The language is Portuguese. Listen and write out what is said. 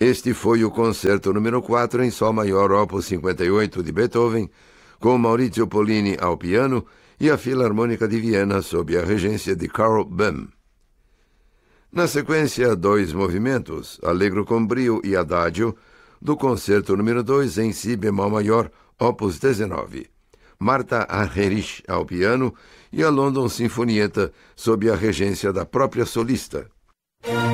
Este foi o concerto número 4 em Sol maior, opus 58 de Beethoven, com Maurizio Pollini ao piano e a Filarmônica de Viena sob a regência de Karl Böhm. Na sequência, 2 movimentos, Allegro com brio e Adagio, do concerto número 2 em Si bemol maior, opus 19. Marta Argerich ao piano e a London Sinfonietta sob a regência da própria solista.